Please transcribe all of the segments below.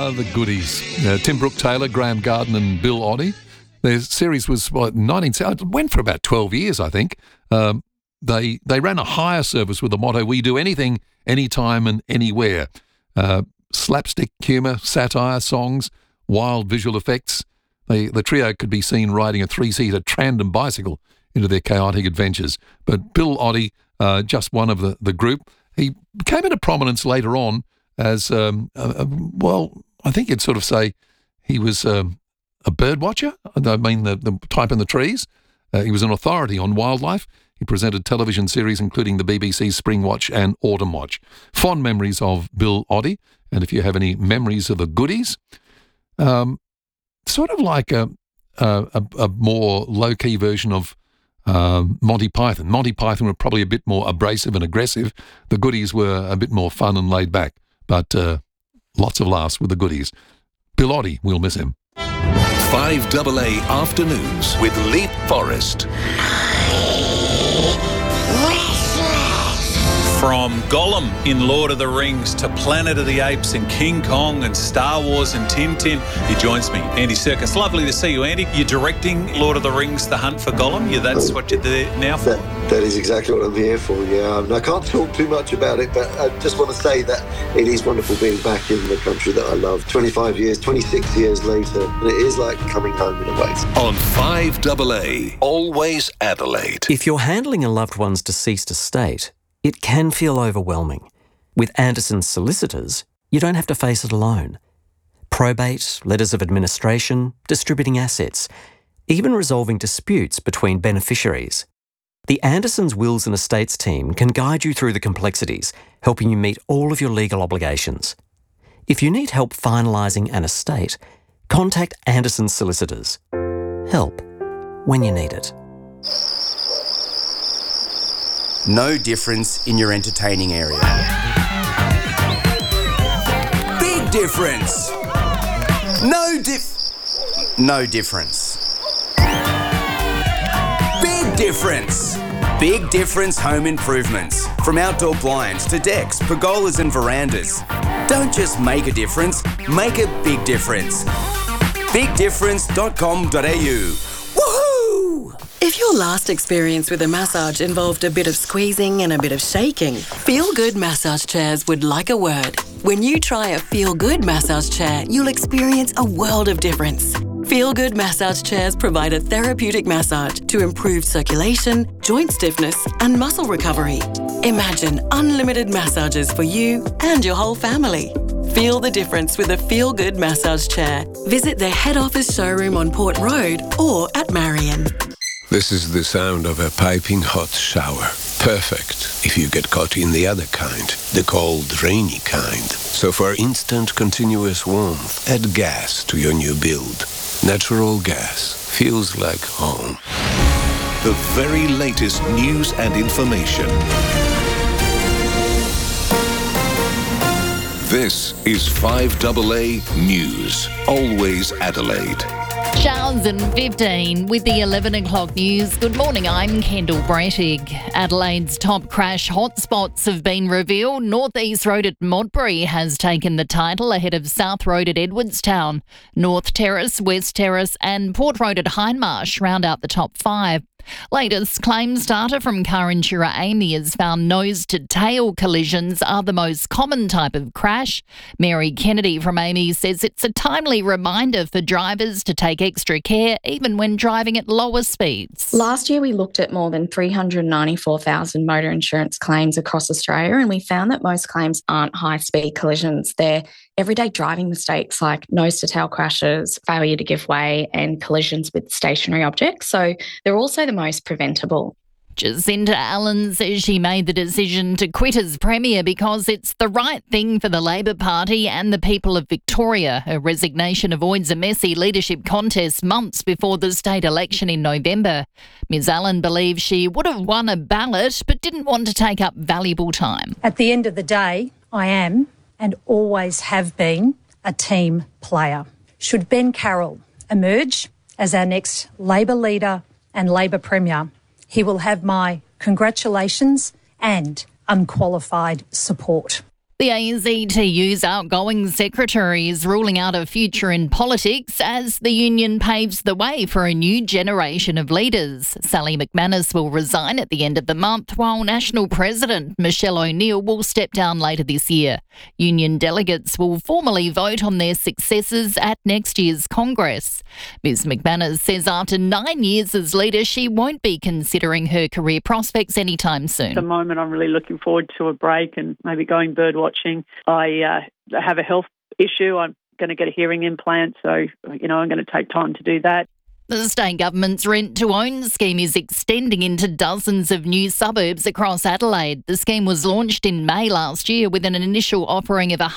The Goodies. Tim Brooke-Taylor, Graham Garden and Bill Oddie. Their series was, it went for about 12 years, I think. They ran a hire service with the motto, "We do anything, anytime and anywhere." Slapstick humour, satire, songs, wild visual effects. The trio could be seen riding a three-seater Trandom bicycle into their chaotic adventures. But Bill Oddie, just one of the group, he came into prominence later on as, I think you'd sort of say he was a bird watcher. I mean, the type in the trees. He was an authority on wildlife. He presented television series including the BBC's Spring Watch and Autumn Watch. Fond memories of Bill Oddie. And if you have any memories of the Goodies, sort of like a more low-key version of Monty Python. Monty Python were probably a bit more abrasive and aggressive. The Goodies were a bit more fun and laid back. But lots of laughs with the Goodies. Bill Oddie, we'll miss him. 5AA Afternoons with Leap Forest. From Gollum in Lord of the Rings to Planet of the Apes and King Kong and Star Wars and Tintin, he joins me, Andy Serkis. Lovely to see you, Andy. You're directing Lord of the Rings, The Hunt for Gollum. That's what you're there now for? That is exactly what I'm here for, yeah. I can't talk too much about it, but I just want to say that it is wonderful being back in the country that I love. 26 years later, and it is like coming home in a way. On 5AA, Always Adelaide. If you're handling a loved one's deceased estate, it can feel overwhelming. With Anderson's solicitors, you don't have to face it alone. Probate, letters of administration, distributing assets, even resolving disputes between beneficiaries. The Anderson's Wills and Estates team can guide you through the complexities, helping you meet all of your legal obligations. If you need help finalising an estate, contact Anderson's solicitors. Help when you need it. No difference in your entertaining area. Big difference. No difference. Big difference. Big difference home improvements. From outdoor blinds to decks, pergolas and verandas. Don't just make a difference, make a big difference. bigdifference.com.au. If your last experience with a massage involved a bit of squeezing and a bit of shaking, Feel Good Massage Chairs would like a word. When you try a Feel Good massage chair, you'll experience a world of difference. Feel Good Massage Chairs provide a therapeutic massage to improve circulation, joint stiffness and muscle recovery. Imagine unlimited massages for you and your whole family. Feel the difference with a Feel Good massage chair. Visit their head office showroom on Port Road or at Marion. This is the sound of a piping hot shower. Perfect if you get caught in the other kind, the cold, rainy kind. So for instant, continuous warmth, add gas to your new build. Natural gas feels like home. The very latest news and information. This is 5AA News. Always Adelaide. Showers and 15 with the 11 o'clock news. Good morning, I'm Kendall Brettig. Adelaide's top crash hotspots have been revealed. North East Road at Modbury has taken the title ahead of South Road at Edwardstown. North Terrace, West Terrace and Port Road at Hindmarsh round out the top 5. Latest claims data from car insurer Amy has found nose-to-tail collisions are the most common type of crash. Mary Kennedy from Amy says it's a timely reminder for drivers to take extra care even when driving at lower speeds. Last year we looked at more than 394,000 motor insurance claims across Australia, and we found that most claims aren't high-speed collisions. They're everyday driving mistakes like nose-to-tail crashes, failure to give way and collisions with stationary objects. So they're also the most preventable. Jacinta Allen says she made the decision to quit as Premier because it's the right thing for the Labor Party and the people of Victoria. Her resignation avoids a messy leadership contest months before the state election in November. Ms Allen believes she would have won a ballot but didn't want to take up valuable time. At the end of the day, I am and always have been a team player. Should Ben Carroll emerge as our next Labor leader and Labor Premier, he will have my congratulations and unqualified support. The ACTU's outgoing secretary is ruling out a future in politics as the union paves the way for a new generation of leaders. Sally McManus will resign at the end of the month, while National President Michelle O'Neill will step down later this year. Union delegates will formally vote on their successors at next year's Congress. Ms McManus says after 9 years as leader, she won't be considering her career prospects anytime soon. At the moment, I'm really looking forward to a break and maybe going bird watching. I have a health issue. I'm going to get a hearing implant, so, I'm going to take time to do that. The state government's rent-to-own scheme is extending into dozens of new suburbs across Adelaide. The scheme was launched in May last year with an initial offering of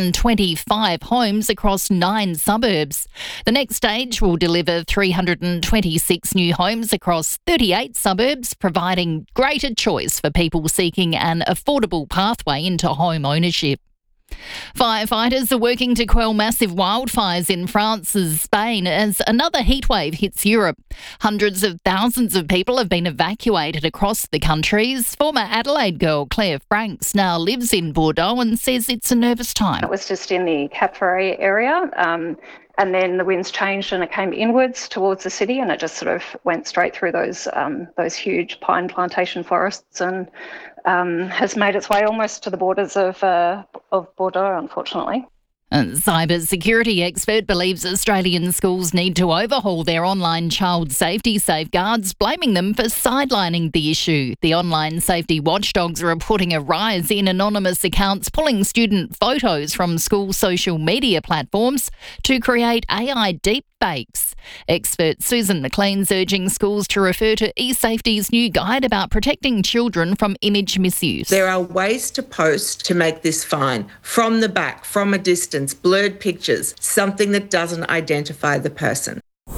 125 homes across 9 suburbs. The next stage will deliver 326 new homes across 38 suburbs, providing greater choice for people seeking an affordable pathway into home ownership. Firefighters are working to quell massive wildfires in France's Spain as another heatwave hits Europe. Hundreds of thousands of people have been evacuated across the countries. Former Adelaide girl Claire Franks now lives in Bordeaux and says it's a nervous time. It was just in the Cap Ferret area. And then the winds changed and it came inwards towards the city, and it just sort of went straight through those huge pine plantation forests and has made its way almost to the borders of Bordeaux, unfortunately. A cybersecurity expert believes Australian schools need to overhaul their online child safety safeguards, blaming them for sidelining the issue. The online safety watchdogs are reporting a rise in anonymous accounts pulling student photos from school social media platforms to create AI deepfakes. Expert Susan McLean's urging schools to refer to eSafety's new guide about protecting children from image misuse. There are ways to post to make this fine. From the back, from a distance, blurred pictures, something that doesn't identify the person.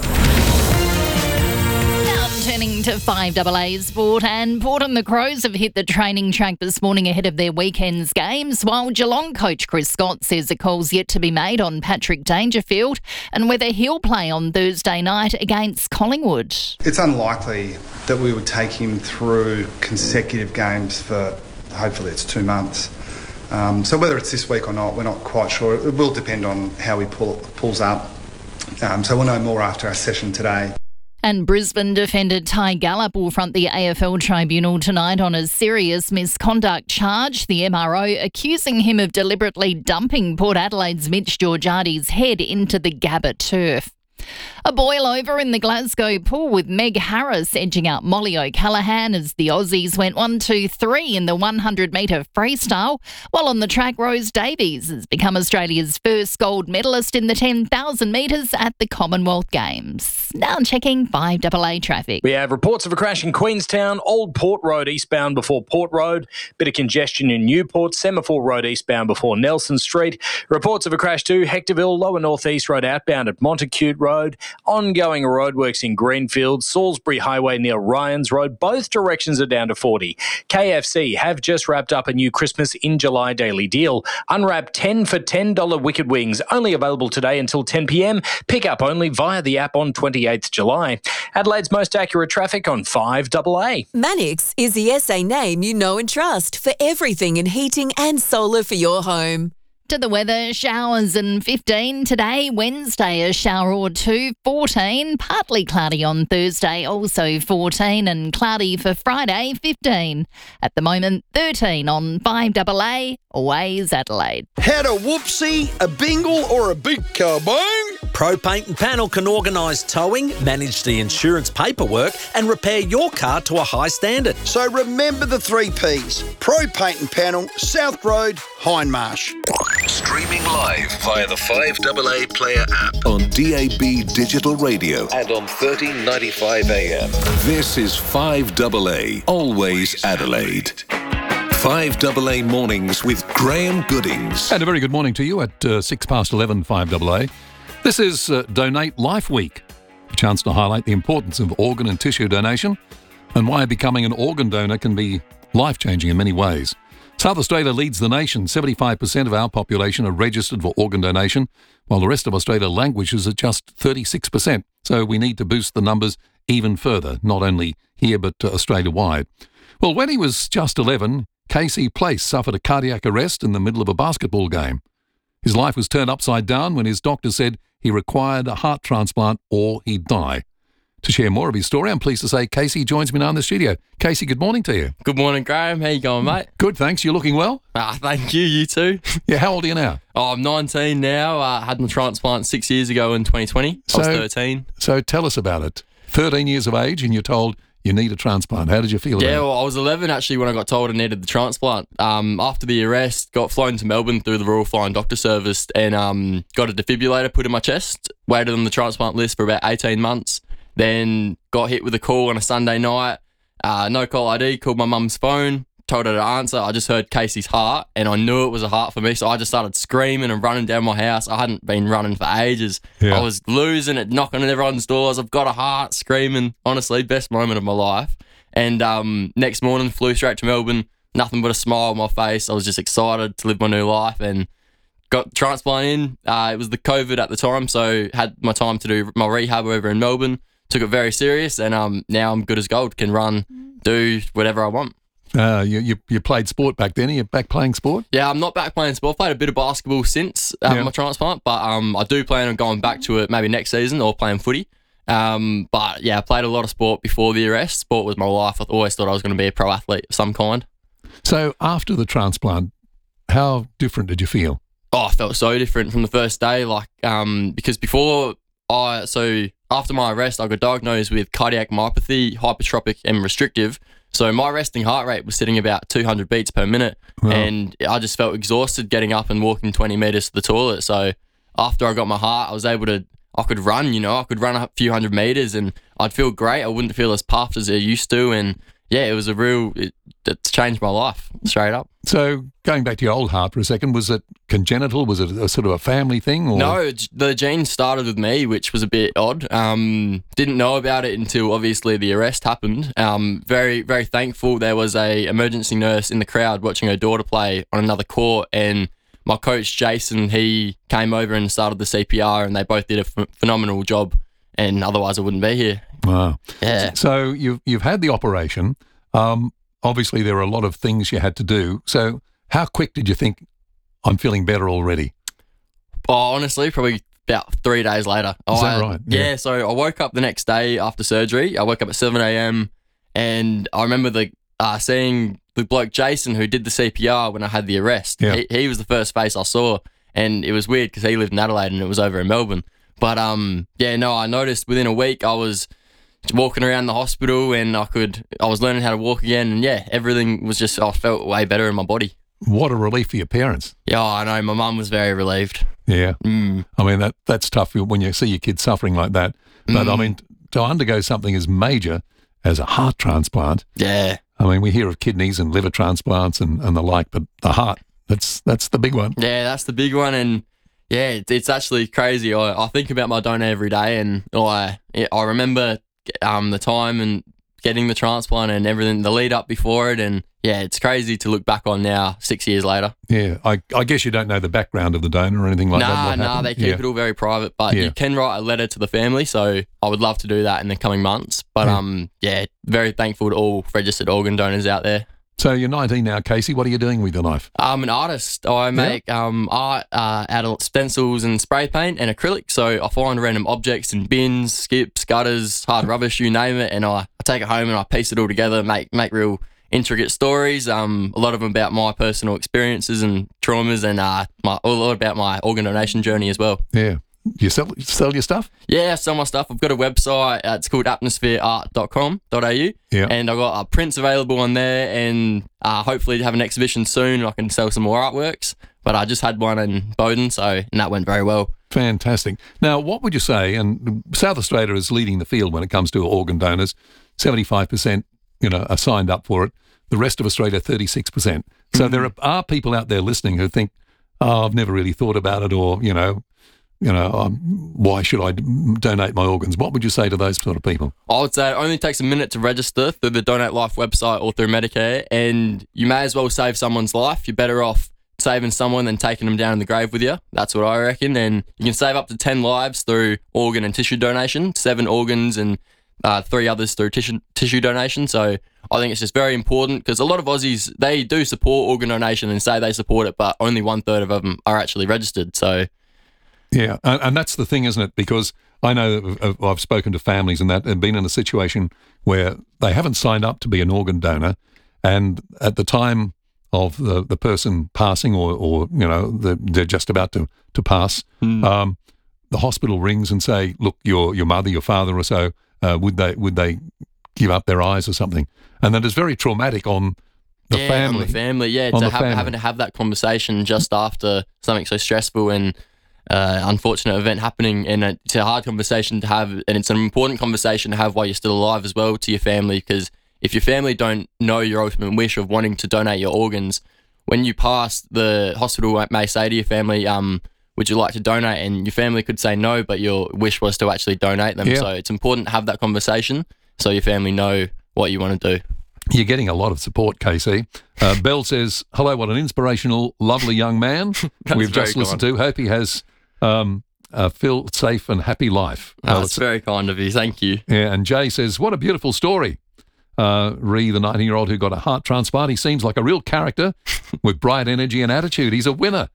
Now turning to 5AA sport, and Port and the Crows have hit the training track this morning ahead of their weekend's games, while Geelong coach Chris Scott says a call's yet to be made on Patrick Dangerfield and whether he'll play on Thursday night against Collingwood. It's unlikely that we would take him through consecutive games for, hopefully it's 2 months. So whether it's this week or not, we're not quite sure. It will depend on how he pulls up. So we'll know more after our session today. And Brisbane defender Ty Gallop will front the AFL tribunal tonight on a serious misconduct charge. The MRO accusing him of deliberately dumping Port Adelaide's Mitch Georgiades' head into the Gabba turf. A boil over in the Glasgow pool with Meg Harris edging out Molly O'Callaghan as the Aussies went 1-2-3 in the 100-metre freestyle, while on the track Rose Davies has become Australia's first gold medalist in the 10,000 metres at the Commonwealth Games. Now checking 5AA traffic. We have reports of a crash in Queenstown, Old Port Road eastbound before Port Road, bit of congestion in Newport, Semaphore Road eastbound before Nelson Street. Reports of a crash too, Hectorville, Lower North East Road outbound at Montacute Road. Ongoing roadworks in Greenfield, Salisbury Highway near Ryans Road. Both directions are down to 40. KFC have just wrapped up a new Christmas in July daily deal. Unwrap 10 for $10 Wicked Wings, only available today until 10 p.m. Pick up only via the app on 28th July. Adelaide's most accurate traffic on 5AA. Manix is the SA name you know and trust for everything in heating and solar for your home. To the weather, showers and 15 today. Wednesday, a shower or two, 14. Partly cloudy on Thursday, also 14. And cloudy for Friday, 15. At the moment, 13 on 5AA, always Adelaide. Had a whoopsie, a bingle or a big kabong? Pro Paint and Panel can organise towing, manage the insurance paperwork and repair your car to a high standard. So remember the 3 Ps. Pro Paint and Panel, South Road, Hindmarsh. Streaming live via the 5AA Player app on DAB Digital Radio and on 1395 AM. This is 5AA, always Adelaide. 5AA Mornings with Graham Goodings. And a very good morning to you at 11:06 5AA. This is Donate Life Week, a chance to highlight the importance of organ and tissue donation and why becoming an organ donor can be life-changing in many ways. South Australia leads the nation. 75% of our population are registered for organ donation, while the rest of Australia languishes at just 36%. So we need to boost the numbers even further, not only here but Australia-wide. Well, when he was just 11, Casey Place suffered a cardiac arrest in the middle of a basketball game. His life was turned upside down when his doctor said he required a heart transplant or he'd die. To share more of his story, I'm pleased to say Casey joins me now in the studio. Casey, good morning to you. Good morning, Graham. How you going, mate? Good, thanks. You're looking well? Thank you. You too. Yeah, how old are you now? Oh, I'm 19 now. I had my transplant 6 years ago in 2020. I was 13. So tell us about it. 13 years of age and you're told you need a transplant. How did you feel about it? Yeah, well, I was 11 actually when I got told I needed the transplant. After the arrest, got flown to Melbourne through the Royal Flying Doctor Service and got a defibrillator put in my chest, waited on the transplant list for about 18 months, then got hit with a call on a Sunday night. No call ID, called my mum's phone, told her to answer. I just heard Casey's heart and I knew it was a heart for me, so I just started screaming and running down my house. I hadn't been running for ages. Yeah. I was losing it, knocking on everyone's doors. I've got a heart, screaming. Honestly, best moment of my life. And next morning, flew straight to Melbourne, nothing but a smile on my face. I was just excited to live my new life and got the transplant in. It was the COVID at the time, so had my time to do my rehab over in Melbourne. Took it very serious and now I'm good as gold, can run, do whatever I want. You played sport back then. Are you back playing sport? Yeah, I'm not back playing sport. I've played a bit of basketball since my transplant, but I do plan on going back to it maybe next season or playing footy. But yeah, I played a lot of sport before the arrest. Sport was my life. I always thought I was going to be a pro athlete of some kind. So after the transplant, how different did you feel? Oh, I felt so different from the first day. Because after my arrest, I got diagnosed with cardiac myopathy, hypertrophic and restrictive. So my resting heart rate was sitting about 200 beats per minute. Wow. And I just felt exhausted getting up and walking 20 metres to the toilet. So after I got my heart, I could run, I could run a few hundred metres and I'd feel great. I wouldn't feel as puffed as I used to. And yeah, it's changed my life straight up. So going back to your old heart for a second, was it congenital? Was it a sort of a family thing? Or? No, the gene started with me, which was a bit odd. Didn't know about it until obviously the arrest happened. Very, very thankful there was a emergency nurse in the crowd watching her daughter play on another court, and my coach Jason, he came over and started the CPR, and they both did a phenomenal job. And otherwise, I wouldn't be here. Wow. Yeah. So you've had the operation. Obviously, there are a lot of things you had to do. So how quick did you think, I'm feeling better already? Oh, honestly, probably about 3 days later. Is that right? Yeah, so I woke up the next day after surgery. I woke up at 7 a.m. and I remember seeing the bloke Jason who did the CPR when I had the arrest. Yeah. He was the first face I saw, and it was weird because he lived in Adelaide and it was over in Melbourne. But I noticed within a week I was walking around the hospital and I was learning how to walk again, and yeah, everything was just, I felt way better in my body. What a relief for your parents. Yeah, I know. My mum was very relieved. Yeah. I mean, that's tough when you see your kids suffering like that. But I mean, to undergo something as major as a heart transplant. Yeah. I mean, we hear of kidneys and liver transplants and the like, but the heart, that's the big one. Yeah, that's the big one. And yeah, it's actually crazy. I think about my donor every day, and I remember the time and getting the transplant and everything, the lead up before it, and yeah, it's crazy to look back on now 6 years later. Yeah, I guess you don't know the background of the donor or anything like that. Nah, they keep it all very private, but you can write a letter to the family, so I would love to do that in the coming months. But very thankful to all registered organ donors out there. So you're 19 now, Casey. What are you doing with your life? I'm an artist. I make art out of stencils and spray paint and acrylic. So I find random objects in bins, skips, gutters, hard rubbish, you name it, and I take it home and I piece it all together, make real intricate stories. A lot of them about my personal experiences and traumas, and a lot about my organ donation journey as well. Yeah. You sell your stuff? Yeah, I sell my stuff. I've got a website. It's called atmosphereart.com.au. Yeah. And I've got prints available on there, and hopefully have an exhibition soon and I can sell some more artworks. But I just had one in Bowden, and that went very well. Fantastic. Now, what would you say, and South Australia is leading the field when it comes to organ donors, 75% are signed up for it. The rest of Australia, 36%. So there are people out there listening who think, I've never really thought about it, or, why should I donate my organs? What would you say to those sort of people? I would say it only takes a minute to register through the Donate Life website or through Medicare, and you may as well save someone's life. You're better off saving someone than taking them down in the grave with you. That's what I reckon. And you can save up to 10 lives through organ and tissue donation, 7 organs and 3 others through tissue donation. So I think it's just very important because a lot of Aussies, they do support organ donation and say they support it, but only 1/3 of them are actually registered. So, yeah, and that's the thing, isn't it? Because I know I've spoken to families and that and been in a situation where they haven't signed up to be an organ donor, and at the time of the person passing, or they're just about to pass, the hospital rings and say, "Look, your mother, your father, or so, would they give up their eyes or something?" And that is very traumatic on the family. On the family, yeah. Having to have that conversation just after something so stressful and unfortunate event happening, and it's a hard conversation to have, and it's an important conversation to have while you're still alive as well to your family, because if your family don't know your ultimate wish of wanting to donate your organs, when you pass, the hospital may say to your family, would you like to donate? And your family could say no, but your wish was to actually donate them. Yeah. So it's important to have that conversation so your family know what you want to do. You're getting a lot of support, Casey. Belle says, hello, what an inspirational, lovely young man we've just listened to. Hope he has a filled, safe and happy life. That's very kind of you. Thank you. Yeah, and Jay says, what a beautiful story. Ree, the 19-year-old who got a heart transplant, he seems like a real character with bright energy and attitude. He's a winner.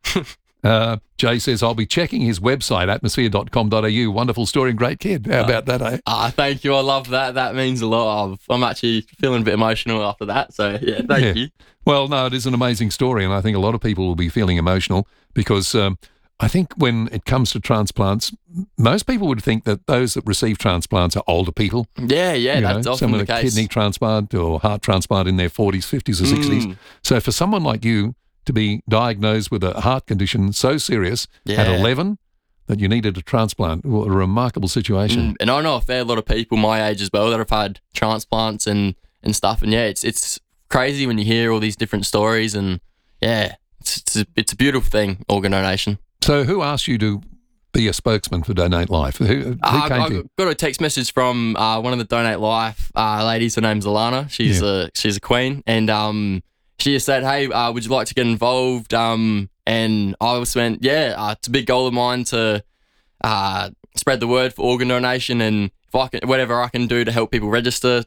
Jay says, I'll be checking his website, atmosphere.com.au. Wonderful story and great kid. How about that, eh? Thank you. I love that. That means a lot. I'm actually feeling a bit emotional after that. So, yeah, thank you. Well, no, it is an amazing story, and I think a lot of people will be feeling emotional because I think when it comes to transplants, most people would think that those that receive transplants are older people. Yeah, that's often someone the with a case. kidney transplant or heart transplant in their 40s, 50s or 60s. So for someone like you to be diagnosed with a heart condition so serious at 11 that you needed a transplant, what a remarkable situation. And I know a fair lot of people my age as well that have had transplants and stuff. And, yeah, it's crazy when you hear all these different stories. And, yeah, it's a beautiful thing, organ donation. So who asked you to be a spokesman for Donate Life? Who came to you? I got a text message from one of the Donate Life ladies. Her name's Alana. She's a queen. And she just said, hey, would you like to get involved? And I just went, it's a big goal of mine to spread the word for organ donation. And if whatever I can do to help people register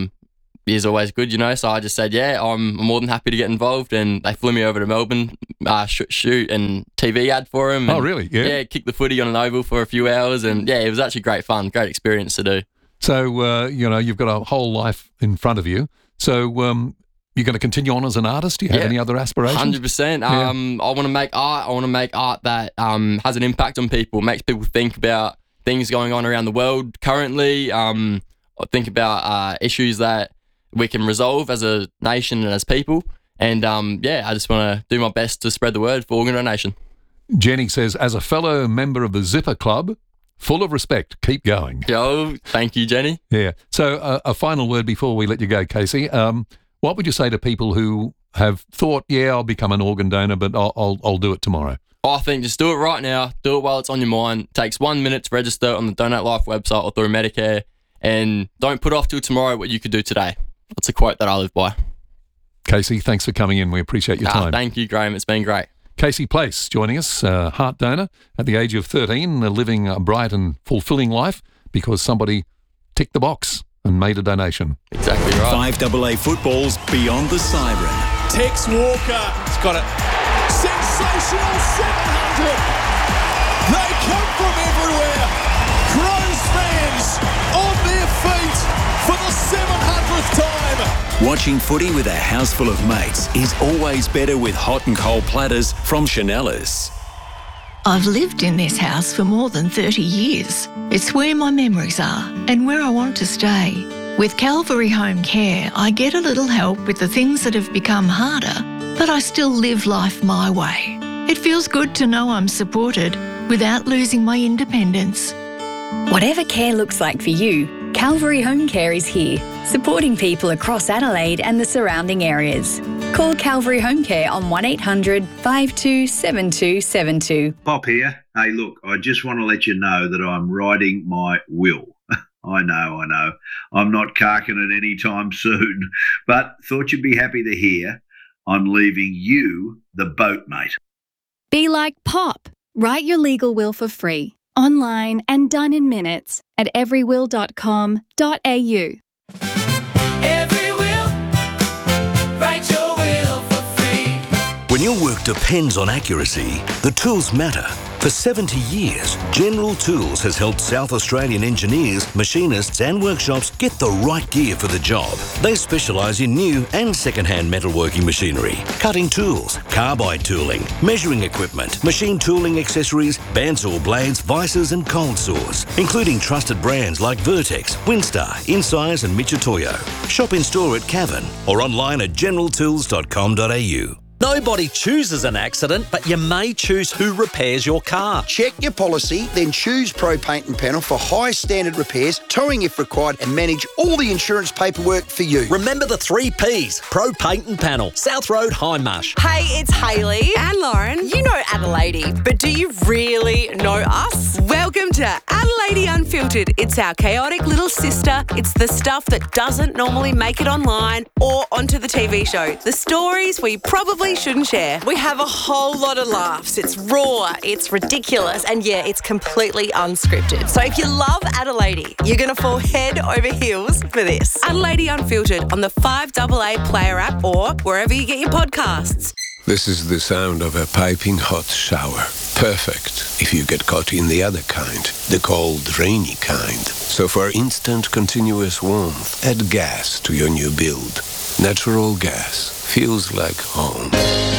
is always good, So I just said, I'm more than happy to get involved. And they flew me over to Melbourne, shoot and TV ad for him. Oh, really? Yeah. Kick the footy on an oval for a few hours. And, it was actually great fun, great experience to do. So, you've got a whole life in front of you. So, you're going to continue on as an artist? Do you have any other aspirations? 100%. I want to make art. I want to make art that has an impact on people, makes people think about things going on around the world currently, think about issues that we can resolve as a nation and as people. And, I just want to do my best to spread the word for organ donation. Jenny says, as a fellow member of the Zipper Club, full of respect, keep going. Yo, thank you, Jenny. Yeah. So a final word before we let you go, Casey. What would you say to people who have thought, I'll become an organ donor, but I'll do it tomorrow? I think just do it right now. Do it while it's on your mind. It takes 1 minute to register on the Donate Life website or through Medicare. And don't put off till tomorrow what you could do today. That's a quote that I live by. Casey, thanks for coming in. We appreciate your time. Thank you, Graham. It's been great. Casey Place joining us, heart donor at the age of 13, living a bright and fulfilling life because somebody ticked the box and made a donation. Exactly right. 5AA football's Beyond the Siren. Tex Walker has got it. Sensational 700. They come from everywhere. Crows fans on their feet for the 700th time. Watching footy with a house full of mates is always better with hot and cold platters from Chanellas. I've lived in this house for more than 30 years. It's where my memories are and where I want to stay. With Calvary Home Care, I get a little help with the things that have become harder, but I still live life my way. It feels good to know I'm supported without losing my independence. Whatever care looks like for you, Calvary Home Care is here, supporting people across Adelaide and the surrounding areas. Call Calvary Home Care on 1800 527272. Pop here. Hey, look, I just want to let you know that I'm writing my will. I know. I'm not carking it anytime soon, but thought you'd be happy to hear I'm leaving you the boat, mate. Be like Pop. Write your legal will for free, online and done in minutes at everywill.com.au. Every will. When your work depends on accuracy, the tools matter. For 70 years, General Tools has helped South Australian engineers, machinists and workshops get the right gear for the job. They specialise in new and second-hand metalworking machinery, cutting tools, carbide tooling, measuring equipment, machine tooling accessories, bandsaw blades, vices and cold saws, including trusted brands like Vertex, Winstar, Insize and Michitoyo. Shop in store at Cavan or online at generaltools.com.au. Nobody chooses an accident, but you may choose who repairs your car. Check your policy, then choose Pro Paint and Panel for high standard repairs, towing if required, and manage all the insurance paperwork for you. Remember the 3 Ps. Pro Paint and Panel. South Road, Hindmarsh. Hey, it's Hayley and Lauren. You know Adelaide, but do you really know us? Welcome to Adelaide Unfiltered. It's our chaotic little sister. It's the stuff that doesn't normally make it online or onto the TV show. The stories we probably shouldn't share. We have a whole lot of laughs. It's raw, it's ridiculous, and yeah, it's completely unscripted. So if you love Adelaide, you're going to fall head over heels for this. Adelaide Unfiltered on the 5AA Player app or wherever you get your podcasts. This is the sound of a piping hot shower. Perfect if you get caught in the other kind, the cold, rainy kind. So for instant, continuous warmth, add gas to your new build. Natural gas feels like home.